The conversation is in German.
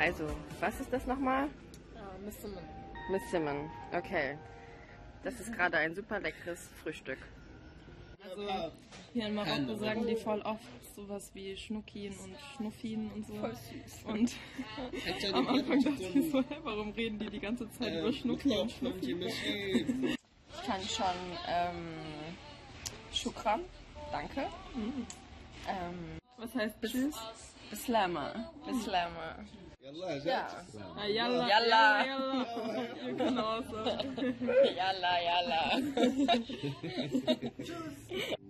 Also, was ist das nochmal? Missemen. Missemen, okay. Das ist gerade ein super leckeres Frühstück. Also hier in Marokko sagen die voll oft sowas wie Schnuckin und Schnuffin und so. Voll süß. Und am Anfang dachte ich so, warum reden die ganze Zeit über Schnucki und Schnuffi? Ich kann schon Shukran, danke. Was heißt Tschüss? Bislama. Bislama. Ja. Yalla. Yalla. You can also. Yalla, yalla.